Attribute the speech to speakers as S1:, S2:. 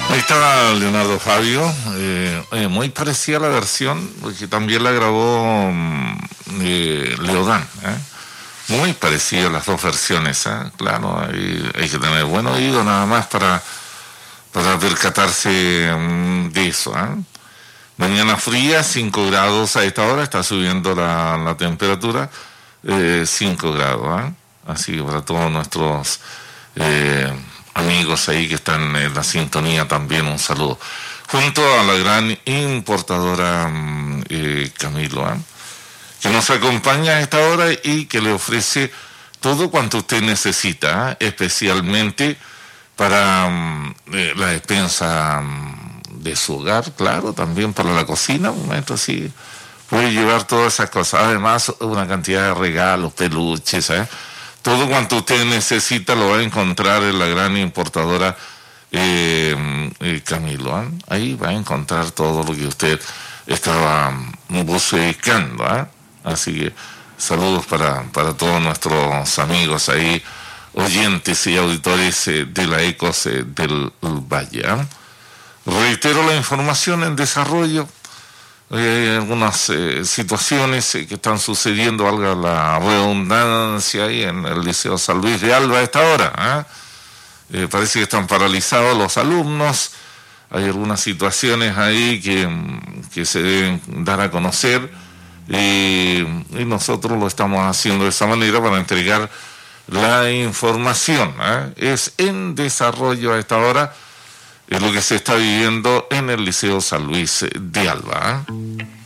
S1: Ahí estaba Leonardo Fabio, muy parecida a la versión, porque también la grabó Leodán, muy parecida a las dos versiones, claro, hay que tener buen oído nada más para percatarse de eso. Mañana fría, 5 grados a esta hora, está subiendo la temperatura, 5 grados, así que para todos nuestros amigos ahí que están en la sintonía también un saludo. Junto a la gran importadora Camilo, que nos acompaña a esta hora y que le ofrece todo cuanto usted necesita, especialmente para la despensa de su hogar, claro, también para la cocina, un momento así, puede llevar todas esas cosas, además una cantidad de regalos, peluches, todo cuanto usted necesita lo va a encontrar en la gran importadora Camilo, ahí va a encontrar todo lo que usted estaba buscando, así que saludos para todos nuestros amigos ahí, oyentes y auditores de la ECOS del Valle. Reitero la información en desarrollo. Hay algunas situaciones que están sucediendo, valga la redundancia, ahí en el Liceo San Luis de Alba a esta hora. Parece que están paralizados los alumnos. Hay algunas situaciones ahí que se deben dar a conocer y nosotros lo estamos haciendo de esa manera para entregar la información. Es en desarrollo a esta hora. Es lo que se está viviendo en el Liceo San Luis de Alba.